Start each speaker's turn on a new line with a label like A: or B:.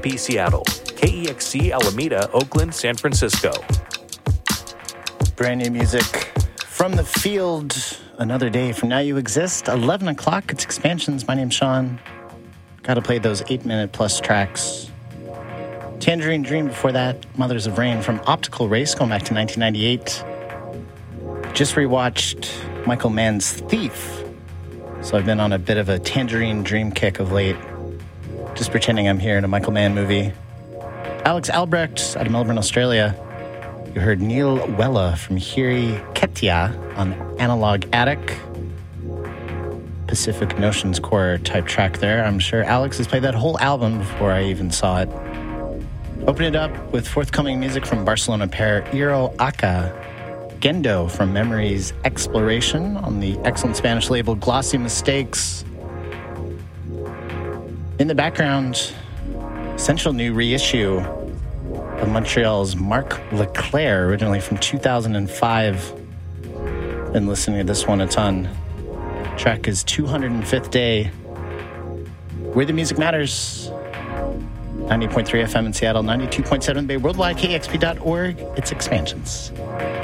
A: KEXP Seattle, KEXC Alameda, Oakland, San Francisco.
B: Brand new music from the field. Another day from Now You Exist. 11 o'clock. It's Expansions. My name's Sean. Got to play those 8-minute plus tracks. Tangerine Dream before that. Mothers of Rain from Optical Race going back to 1998. Just rewatched Michael Mann's Thief. So I've been on a bit of a Tangerine Dream kick of late. Just pretending I'm here in a Michael Mann movie. Alex Albrecht out of Melbourne, Australia. You heard Neil Wella from Hiri Ketia on Analog Attic. Pacific Notions Core type track there. I'm sure Alex has played that whole album before I even saw it. Open it up with forthcoming music from Barcelona pair Iro Aka. Gendo from Memories Exploration on the excellent Spanish label Glossy Mistakes. In the background, essential new reissue of Montreal's Marc Leclerc, originally from 2005. Been listening to this one a ton. Track is 205th Day. Where the music matters. 90.3 FM in Seattle, 92.7 Bay, worldwide, KXP.org. It's Expansions.